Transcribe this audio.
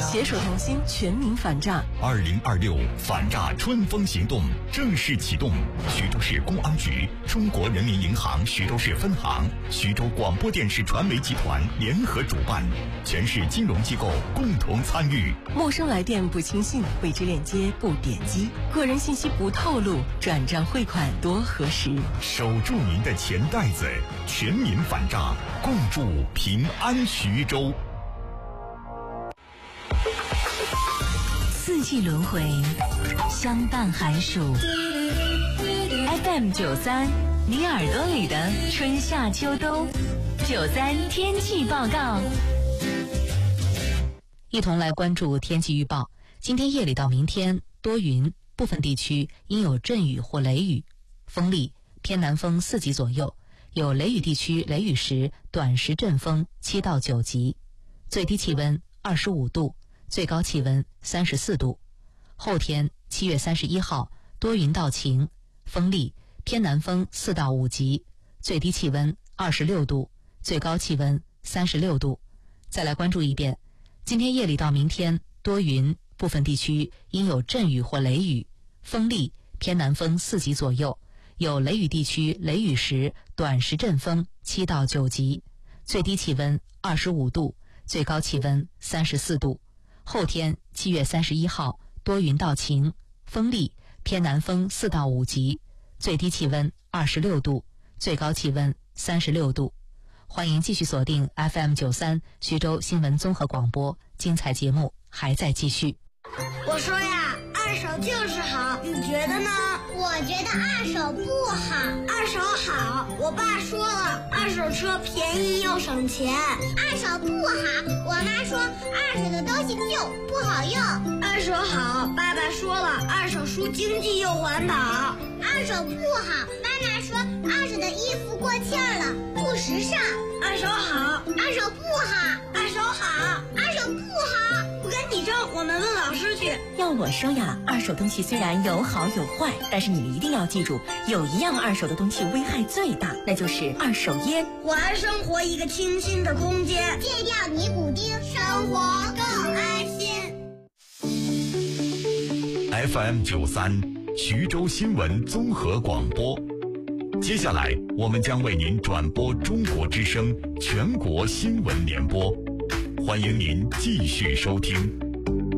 携手同心，全民反诈。 2026反诈春风行动正式启动。徐州市公安局、中国人民银行徐州市分行、徐州广播电视传媒集团联合主办，全市金融机构共同参与。 陌生来电不轻信，未知链接不点击，个人信息不透露，转账汇款多核实。 守住您的钱袋子，全民反诈，共筑平安徐州。 四季轮回，相伴寒暑。FM93，你耳朵里的春夏秋冬。93天气报告， 一同来关注天气预报。今天夜里到明天多云，部分地区应有阵雨或雷雨，风力偏南风4级左右，有雷雨地区雷雨时短时阵风7到9级，最低气温25度，最高气温34度。后天7月31号多云到晴，风力偏南风4到5级，最低气温26度，最高气温36度。再来关注一遍，今天夜里到明天多云，部分地区应有阵雨或雷雨，风力偏南风4级左右，有雷雨地区雷雨时短时阵风7到9级，最低气温25度，最高气温34度。后天7月31号多云到晴，风力偏南风4到5级，最低气温26度，最高气温36度。欢迎继续锁定 FM93 徐州新闻综合广播，精彩节目还在继续。 我说呀，二手就是好，你觉得呢？ 我觉得二手不好。 二手好，我爸说了，二手车便宜又省钱。 二手不好，我妈说二手的东西旧不好用。 二手好，爸爸说了，二手书经济又环保。 二手不好，妈妈说二手的衣服过气儿了，不时尚。 二手好， 二手不好， 二手好， 二手不好。 不跟你争，我们问老师去。 要我说呀，二手东西虽然有好有坏，但是你们一定要记住，有一样二手的东西危害最大，那就是二手烟。 还生活一个清新的空间， 戒掉尼古丁，生活更安心。 FM93 徐州新闻综合广播，接下来我们将为您转播中国之声全国新闻联播，欢迎您继续收听。